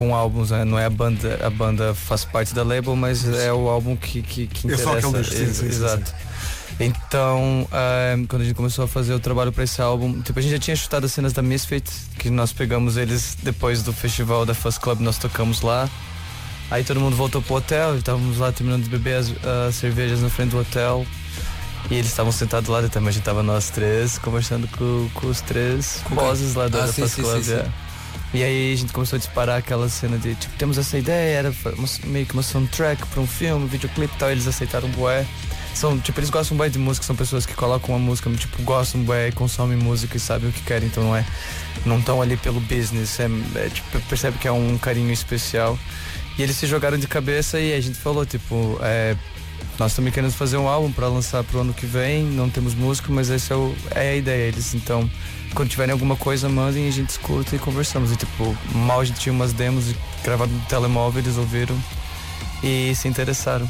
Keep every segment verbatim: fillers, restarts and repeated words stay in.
com álbuns, né? Não é a banda, a banda faz parte da label, mas é o álbum que, que, que interessa. É só aquele disco, sim, sim, exato. Sim, sim. Então, uh, quando a gente começou a fazer o trabalho para esse álbum, tipo, a gente já tinha chutado as cenas da Misfit, que nós pegamos eles depois do festival da Fuzz Club, nós tocamos lá. Aí todo mundo voltou pro hotel, estávamos lá terminando de beber as uh, cervejas na frente do hotel. E eles estavam sentados lá, também a gente tava nós três, conversando com, com os três bosses lá da, ah, da sim, Fuzz sim, Club. Sim, sim. E aí a gente começou a disparar aquela cena de, tipo, temos essa ideia, era uma, meio que uma soundtrack pra um filme, um videoclipe e tal, eles aceitaram bué. São, tipo, eles gostam bué de música, são pessoas que colocam uma música, tipo, gostam bué, consomem música e sabem o que querem, então não é, não estão ali pelo business, é, é, tipo, percebe que é um carinho especial. E eles se jogaram de cabeça e a gente falou, tipo, é, nós também queremos fazer um álbum pra lançar pro ano que vem, não temos música, mas essa é, o, é a ideia. Eles, então, quando tiverem alguma coisa, mandem, a gente escuta e conversamos. E, tipo, mal a gente tinha umas demos gravadas no telemóvel, eles ouviram e se interessaram.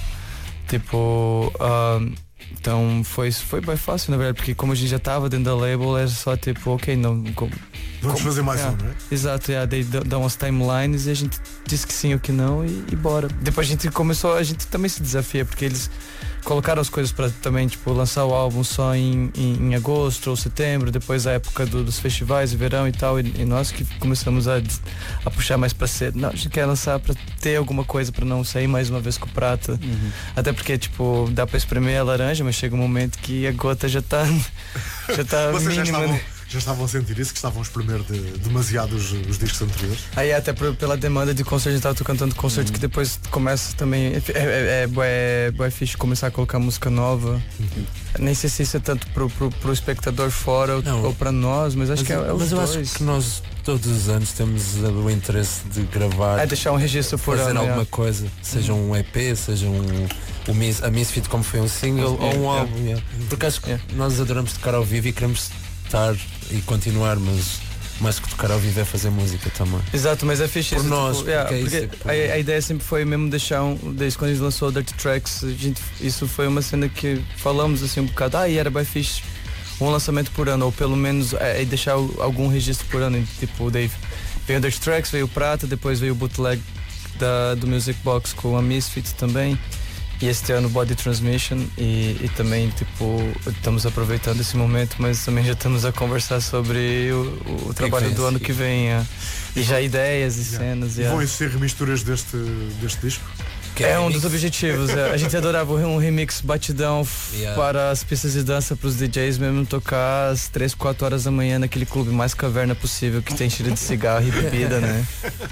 Tipo, uh, então foi, foi bem fácil, na verdade, porque como a gente já tava dentro da label, era só tipo, ok, não... Com, Vamos com, fazer mais é, um, não é? Exato, é, daí dão umas timelines e a gente disse que sim ou que não e, e bora. Depois a gente começou, a gente também se desafia, porque eles colocaram as coisas pra também, tipo, lançar o álbum só em, em, em agosto ou setembro, depois a época do, dos festivais de verão e tal, e, e nós que começamos a, a puxar mais pra cedo. Não, a gente quer lançar pra ter alguma coisa, pra não sair mais uma vez com prata. Uhum. Até porque, tipo, dá pra espremer a laranja, mas chega um momento que a gota já tá, já tá mínima. Já estavam a sentir isso, que estavam a espremer de, demasiado os, os discos anteriores? Aí até por, pela demanda de concerto, a gente tava cantando concerto, uhum. que depois começa também, é, é, é, é, é fixe começar a colocar música nova, uhum. Nem sei se isso é tanto pro, pro, pro espectador fora Não, ou pra nós, mas acho mas, que é, é Mas os eu dois. acho que nós todos os anos temos o interesse de gravar, é deixar um registro por fazer ano, alguma é. coisa, seja uhum. um E P, seja um, um Miss, a Misfit como foi um single é, ou um é, álbum, é. Porque acho que é. nós adoramos tocar ao vivo e queremos estar e continuar, mas mais que tocar ao vivo é fazer música também. Exato, mas é fixe por isso, nós, tipo, yeah, porque, porque é isso, a, a ideia sempre foi mesmo deixar um, desde quando a gente lançou o Dirty Tracks, a gente, isso foi uma cena que falamos assim um bocado, ah, e era bem fixe um lançamento por ano, ou pelo menos é, deixar algum registro por ano, tipo, Dave, veio o Dirty Tracks, veio o Prata, depois veio o bootleg da, do Music Box com a Misfits também. E este ano Body Transmission e, e também, tipo, estamos aproveitando esse momento, mas também já estamos a conversar sobre o, o trabalho do ano que vem. É. E já ideias e yeah. cenas. E vão existir remisturas deste, deste disco? Que é, é um remix? Dos objetivos. É. A gente adorava um remix batidão yeah. para as pistas de dança, para os D Js mesmo tocar às três, quatro horas da manhã naquele clube mais caverna possível, que tem cheiro de cigarro e bebida, né?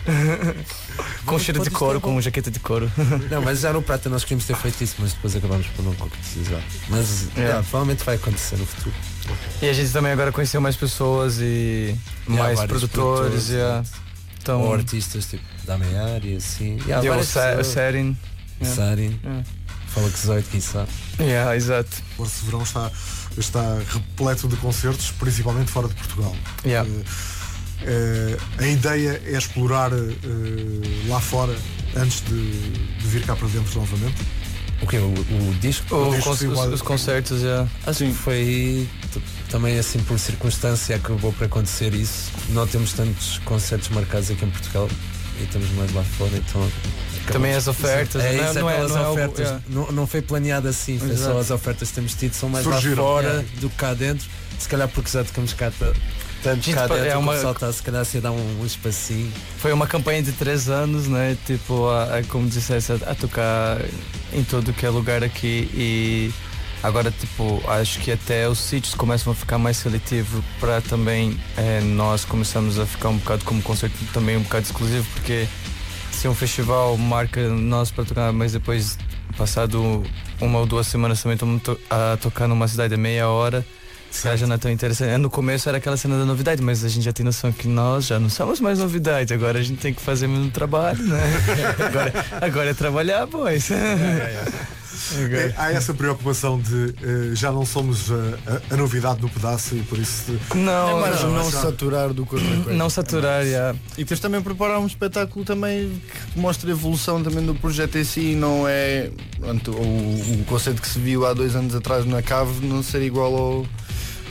Com cheiro de couro, com jaqueta de couro. Não, mas já no Prata nós queríamos ter feito isso, mas depois acabamos por não concretizar. Mas yeah. Yeah, provavelmente vai acontecer no futuro. E a gente também agora conheceu mais pessoas e yeah, mais produtores. produtores yeah. Então, ou artistas tipo da minha área, assim. Yeah, e o Sarin. Sarin. Fala que dezoito, quem sabe. Yeah, exato. O Orso Verão está, está repleto de concertos, principalmente fora de Portugal. Yeah. Uh, uh, a ideia é explorar uh, lá fora antes de, de vir cá para dentro novamente. O que? O, o disco? O o disco os, os, os concertos, já. Acho que foi t- também assim por circunstância acabou por acontecer isso. Não temos tantos concertos marcados aqui em Portugal e estamos mais lá fora, então. Também as ofertas, é, não, isso, não, é não, é, é ofertas. Algo, é. Não, não foi planeado assim, foi Exato. só as ofertas que temos tido, são mais Surgiram, lá fora é. do que cá dentro. Se calhar porque já tocamos cá tanto Gente, cá dentro, é uma... o pessoal está se calhar a dar um, um espacinho. Foi uma campanha de três anos, né? Tipo, a, a, como dissesse, a, a tocar em todo que é lugar aqui e agora, tipo, acho que até os sítios começam a ficar mais seletivos para também é, nós começamos a ficar um bocado como concerto também um bocado exclusivo, porque se um festival marca nós para tocar, mas depois, passado uma ou duas semanas também estamos to- a tocar numa cidade de meia hora, se já não é tão interessante. No começo era aquela cena da novidade, mas a gente já tem noção que nós já não somos mais novidade, agora a gente tem que fazer o mesmo trabalho, né? agora, agora é trabalhar, pois. É, é, é. É, há essa preocupação de uh, já não somos a, a, a novidade no pedaço e por isso não, é mais não, não, não saturar do que outra coisa. Não saturar, é yeah. E depois também preparar um espetáculo também que mostre a evolução também do projeto em si, não é o, o conceito que se viu há dois anos atrás na Cave não ser igual ao,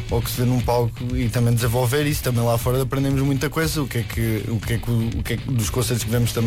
ou que se vê num palco, e também desenvolver isso. Também lá fora aprendemos muita coisa, o que é que, o que, é que, o que, é que dos concertos que vemos também